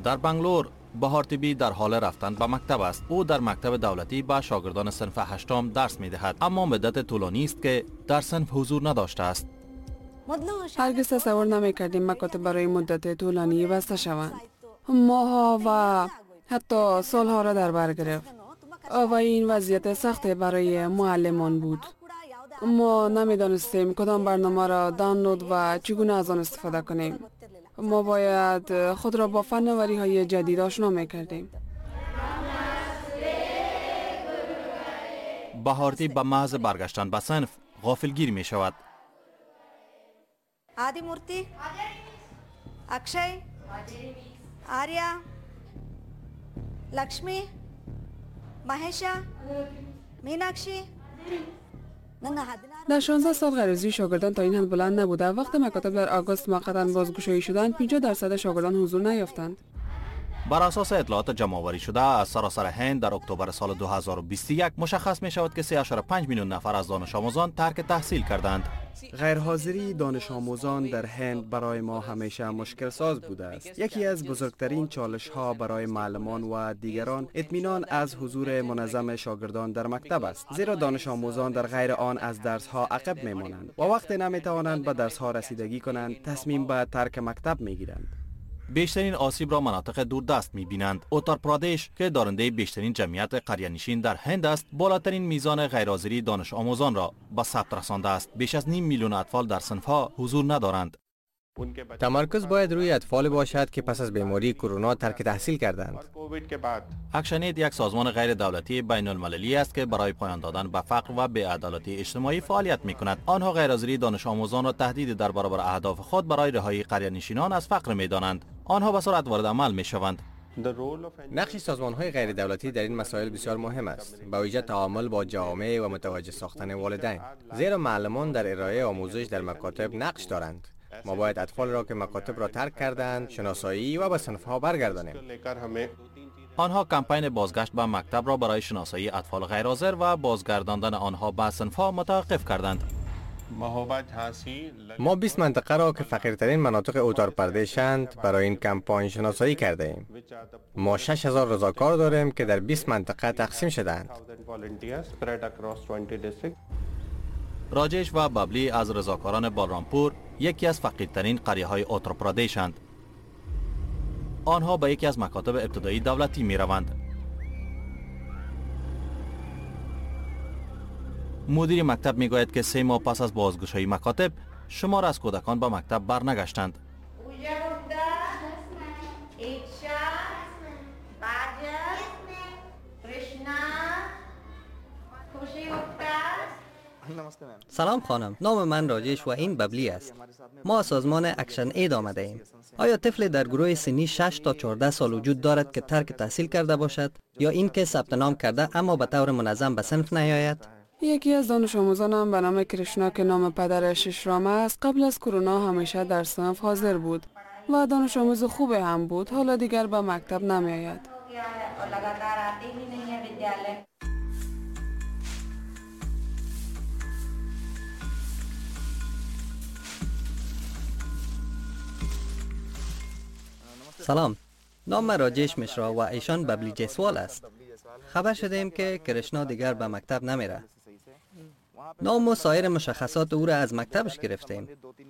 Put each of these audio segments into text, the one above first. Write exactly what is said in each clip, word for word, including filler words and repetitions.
در بنگلور بهارتیبی در حال رفتن به مکتب است. او در مکتب دولتی به شاگردان صنف هشتم درس می‌دهد، اما مدت طولانی است که در صنف حضور نداشته است. هرگز تصور نمی‌کردیم مکاتب برای مدت طولانی بسته شوند. ماها و حتی سالها را در بر گرفت و این وضعیت سخت برای معلمان بود. ما نمی‌دانستیم کدام برنامه را دانلود و چگونه از آن استفاده کنیم. ما باید خود را با فناوری‌های جدید آشنا می‌کردیم. بهارتی به محض برگشتن به صنف غافلگیر می‌شود. آدی مورتی، اکشای، آریا، لکشمی، مهشا، میناکشی. در شانزده سال غیرعضوی شاگردان تا این حد بلند نبوده. وقتی مکاتب در آگوست موقتا بازگشایی شدند، پنجاه درصد شاگردان حضور نیافتند. بر اساس اطلاعات جمع‌آوری شده از سراسر هند در اکتبر سال دو هزار و بیست و یک مشخص می شود که سه ممیز پنج میلیون نفر از دانش آموزان ترک تحصیل کردند. غیرحاضری دانش آموزان در هند برای ما همیشه مشکل ساز بوده است. یکی از بزرگترین چالش ها برای معلمان و دیگران اطمینان از حضور منظم شاگردان در مکتب است، زیرا دانش آموزان در غیر آن از درس ها عقب می مانند و وقتی نمی توانند به درس ها رسیدگی کنند تصمیم به ترک مکتب می گیرند. بیشترین آسیب را مناطق دوردست می‌بینند. اتر پردیش که دارنده بیشترین جمعیت قریه‌نشین در هند است، بالاترین میزان غیرحاضری دانش آموزان را به ثبت رسانده است. بیش از نیم میلیون اطفال در صنف‌ها حضور ندارند. تمرکز باید روی اطفال باشد که پس از بیماری کرونا ترک تحصیل کردند. اکشنید یک سازمان غیر دولتی بین المللی است که برای پایان دادن به فقر و بی‌عدالتی اجتماعی فعالیت می‌کند. آنها غیرحاضری دانش آموزان را تهدید در برابر اهداف خود برای رهایی قریه‌نشینان از فقر می‌دانند. آنها به سرعت وارد عمل می‌شوند. نقش سازمان‌های غیر دولتی در این مسائل بسیار مهم است، به ویژه تعامل با جامعه و متوجه ساختن والدین، زیرا معلمان در ارائه آموزش در مکاتب نقش دارند. ما باید اطفال را که مکاتب را ترک کردند شناسایی و به صنف‌ها برگردانیم. آنها کمپین بازگشت به مکتب را برای شناسایی اطفال غیرحاضر و بازگرداندن آنها به صنف‌ها متوقف کردند. ما بیست منطقه را که فقیرترین مناطق اتر پردیشند برای این کمپین شناسایی کرده ایم. ما شش هزار رضاکار داریم که در بیست منطقه تقسیم شدند. راجیش و بابلی از رضاکاران بالرامپور یکی از فقیرترین قریه‌های اتر پردیشند. آنها به یکی از مکاتب ابتدایی دولتی می روند. مدیر مکتب می گوید که سه ماه پس از بازگشایی مکاتب شمار از کودکان به مکتب برنگشتند. سلام خانم، نام من راجیش و این ببلی است. ما از سازمان اکشن اید آمده ایم. آیا طفل در گروه سنی شش تا چهارده سال وجود دارد که ترک تحصیل کرده باشد یا این که ثبت نام کرده اما به طور منظم به صنف نیاید؟ یکی از دانش آموزانم به نام کریشنا که نام پدرش ششرام است قبل از کرونا همیشه در صنف حاضر بود و دانش آموز خوب هم بود. حالا دیگر به مکتب نمی آید. سلام، نام من راجیش مشرا و ایشان ببلی جیسوال است. خبر شدیم که کرشنا دیگر به مکتب نمیره. نام و سایر مشخصات او را از مکتبش گرفتیم.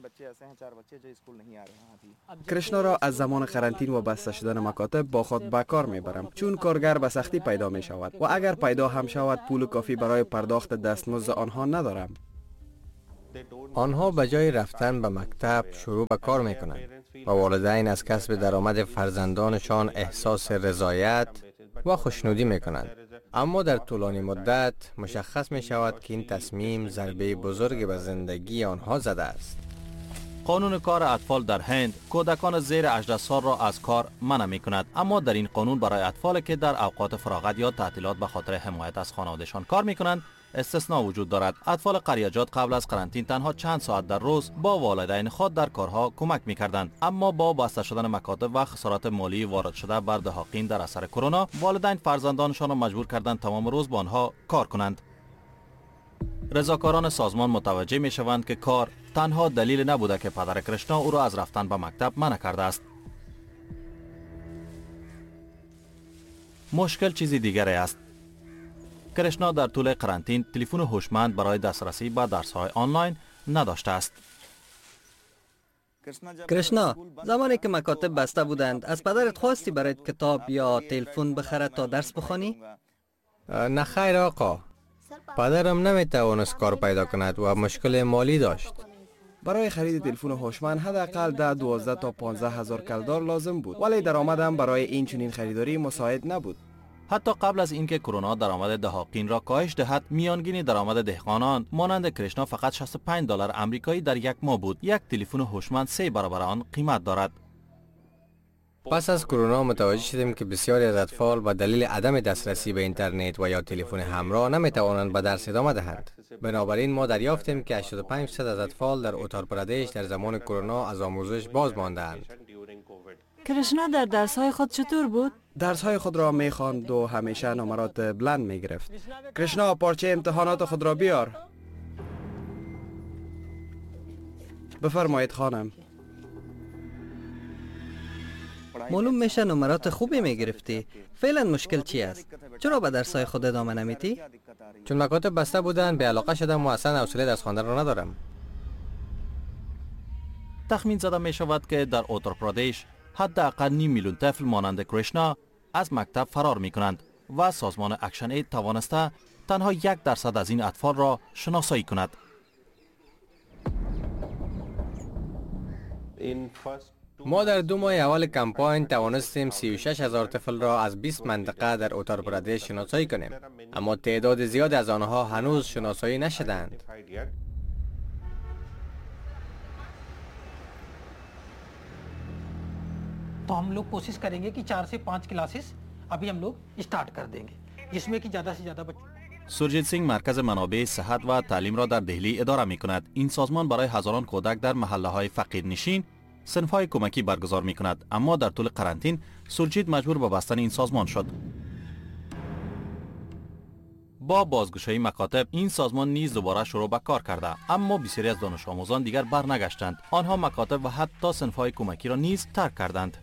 کرشنا را از زمان قرنطین و بسته شدن مکاتب با خود به کار میبرم، چون کارگر به سختی پیدا می شود و اگر پیدا هم شود پول کافی برای پرداخت دستمزد آنها ندارم. آنها به جای رفتن به مکتب شروع به کار میکنند و والدین از کسب درآمد فرزندانشان احساس رضایت و خوشنودی میکنند. اما در طولانی مدت مشخص می شود که این تصمیم ضربه بزرگی به زندگی آنها زده است. قانون کار اطفال در هند کودکان زیر هجده سال را از کار منع می کند، اما در این قانون برای اطفال که در اوقات فراغت یا تعطیلات به خاطر حمایت از خانوادهشان کار می کنند استثناء وجود دارد. اطفال قریه‌جات قبل از قرنطین تنها چند ساعت در روز با والدین خود در کارها کمک می‌کردند، اما با بسته شدن مکاتب و خسارات مالی وارد شده بر دهاقین در اثر کرونا، والدین فرزندانشان را مجبور کردند تمام روز با آنها کار کنند. رضاکاران سازمان متوجه می‌شوند که کار تنها دلیل نبوده که پدر کرشنا او را از رفتن به مکتب منع کرده است. مشکل چیزی دیگری است. کرشنا در طول قرنطین تلفن هوشمند برای دسترسی به درس‌های آنلاین نداشته است. کرشنا، زمانی که مکاتب بسته بودند از پدرت خواستی برای کتاب یا تلفن بخره تا درس بخوانی؟ نه خیر آقا، پدرم نمیتوانست کار پیدا کند و مشکل مالی داشت. برای خرید تلفن هوشمند حداقل ده دوازده تا پانزده هزار کلدار لازم بود، ولی درآمدم برای این چنین خریداری مساعد نبود. حتی قبل از اینکه کرونا درآمد دهقان را کاهش دهد، میانگین درآمد دهقانان مانند کرشنا فقط شصت و پنج دلار آمریکایی در یک ماه بود. یک تلفن هوشمند سه برابر آن قیمت دارد. پس از کرونا متوجه شدیم که بسیاری از اطفال به دلیل عدم دسترسی به اینترنت و یا تلفن همراه نمیتوانند به درس ادامه دهند. بنابراین ما دریافتیم که هشتاد و پنج درصد از اطفال در اتار پردیش در زمان کرونا از آموزش باز ماندند. کرشنا در درس‌های خود چطور بود؟ درس‌های خود را می‌خواند و همیشه نمرات بلند می‌گرفت. کرشنا، پارچه امتحانات خود را بیار. بفرمایید خانم. معلوم میشه نمرات خوبی میگرفتی. فعلا مشکل چی است؟ چرا به درس‌های خود ادامه نمیدی؟ چون مکاتب بسته بودند به علاقه شدم و اصلا حوصله درس خواندن را ندارم. تخمین زده می شود که در اتر پردیش حداقل نیم میلیون طفل مانند کرشنا از مکتب فرار می کنند و سازمان اکشن اید توانسته تنها یک درصد از این اطفال را شناسایی کند. ما در دو ماه اول کمپاین توانستیم سی و شش هزار طفل را از بیست منطقه در اتر پردیش شناسایی کنیم، اما تعداد زیاد از آنها هنوز شناسایی نشدند. तो हम लोग कोशिश करेंगे कि चार से पाँच क्लासेस अभी हम लोग स्टार्ट कर देंगे जिसमें कि ज़्यादा से ज़्यादा बच्चों. سورجیت سینگ مرکز منابع صحت و تعلیم را در دهلی اداره می کند. این سازمان برای هزاران کودک در محله های فقیر نشین صنف‌های کمکی برگزار می کند، اما در طول قرنطین سورجیت مجبور به بستن این سازمان شد. با بازگشایی مکاتب این سازمان نیز دوباره شروع به کار کرده، اما بسیاری از دانش آموزان دیگر برنگشتند. آنها مکاتب و حتی صنف‌های کمکی را نیز ترک کردند.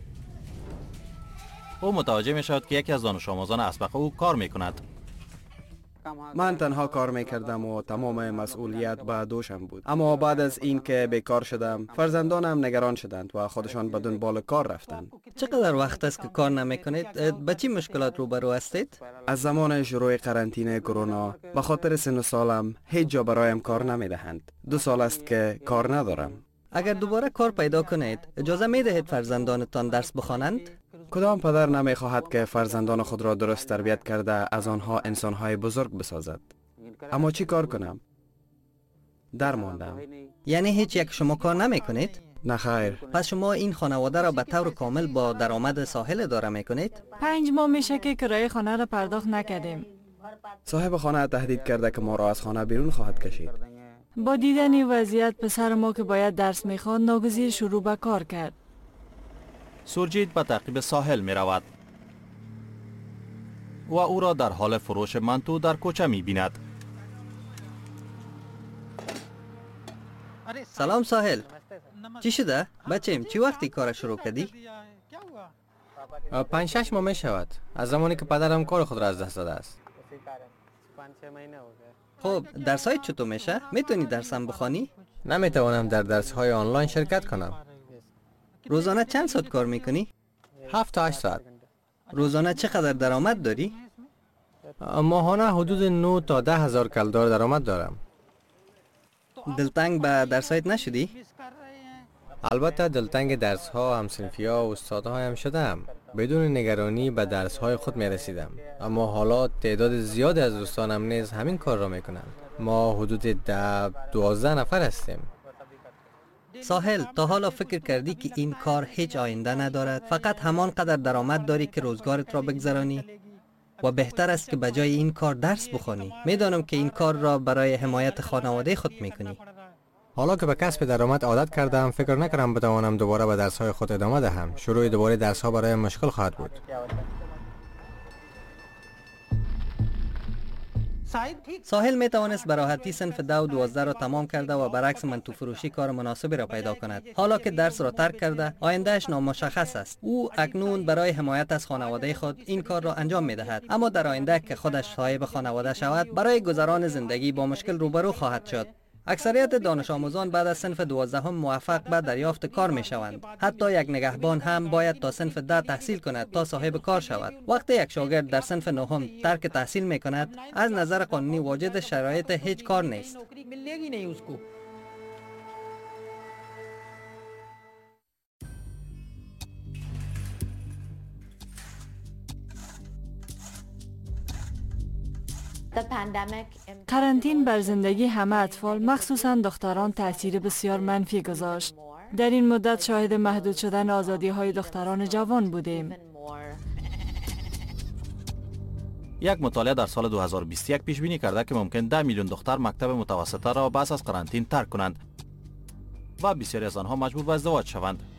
او متوجه می شود که یکی از دانش آموزان اسبق او کار می کند. من تنها کار میکردم و تمام مسئولیت به دوشم بود، اما بعد از این که بیکار شدم فرزندانم نگران شدند و خودشان به دنبال کار رفتند. چقدر وقت است که کار نمیکنید؟ به چه مشکلات روبرو هستید؟ از زمان شروع قرنطینه کرونا به خاطر سن و سالم هیچ جا برایم کار نمیدهند. دو سال است که کار ندارم. اگر دوباره کار پیدا کنید اجازه می دهید فرزندانتان درس بخوانند؟ کدام پدر نمی خواهد که فرزندان خود را درست تربیت کرده از آنها انسانهای بزرگ بسازد؟ اما چی کار کنم؟ در ماندم. یعنی هیچ یک شما کار نمی کنید؟ نه خیر. پس شما این خانواده را به طور کامل با درآمد ساحل اداره می کنید؟ پنج ماه میشه که کرایه خانه را پرداخت نکردیم. صاحب خانه تهدید کرده که ما را از خانه بیرون خواهد کشید. با دیدن این وضعیت پسر ما که باید درس میخواند ناگزیر شروع به کار کرد. سورجیت به تعقیب ساحل می رود و او را در حال فروش منتو در کوچه می بیند. سلام ساحل، چی شده؟ بچه‌م چی وقتی کار شروع کردی؟ پنج شش ماه می شود از زمانی که پدرم کار خود را از دست داده است. خب درس های چطور میشه؟ میتونی درسم بخوانی؟ نمیتوانم در درس های آنلاین شرکت کنم. روزانه چند ساعت کار میکنی؟ هفت تا هشت ساعت. روزانه چقدر درآمد داری؟ ماهانه حدود نه تا ده هزار کلدار درآمد دارم. دلتنگ به درسایت نشدی؟ البته دلتنگ درس ها، همصنفی ها و استادهایم شدم. بدون نگرانی به درس های خود می رسیدم، اما حالا تعداد زیادی از دوستانم نیز همین کار را می کنند. ما حدود ده دوازده نفر هستیم. ساحل، تا حالا فکر کردی که این کار هیچ آینده ندارد؟ فقط همان قدر درآمد داری که روزگارت را بگذرانی؟ و بهتر است که بجای این کار درس بخوانی. میدانم که این کار را برای حمایت خانواده خود میکنی. حالا که به کسب درآمد عادت کردم فکر نکردم بتوانم دوباره به درس های خود ادامه دهم. شروع دوباره درس ها برای مشکل خواهد بود. ساحل می توانست به راحتی صنف ده و دوازده را تمام کرده و برعکس منتو فروشی کار مناسبی را پیدا کند. حالا که درس را ترک کرده، آیندهش نامشخص است. او اکنون برای حمایت از خانواده خود این کار را انجام می دهد، اما در آینده که خودش صاحب خانواده شود، برای گذران زندگی با مشکل روبرو خواهد شد. اکثریت دانش آموزان بعد از صنف دوازدهم موفق به دریافت کار می شوند. حتی یک نگهبان هم باید تا صنف ده تحصیل کند تا صاحب کار شود. وقتی یک شاگرد در صنف نهم ترک تحصیل می کند، از نظر قانونی واجد شرایط هیچ کار نیست. قرنطین بر زندگی همه اطفال مخصوصاً دختران تاثیر بسیار منفی گذاشت. در این مدت شاهد محدود شدن آزادی های دختران جوان بودیم. یک مطالعه در سال دو هزار و بیست و یک پیش بینی کرده که ممکن ده میلیون دختر مکتب متوسطه را پس از قرنطین ترک کنند و بسیاری از آنها مجبور به ازدواج شوند.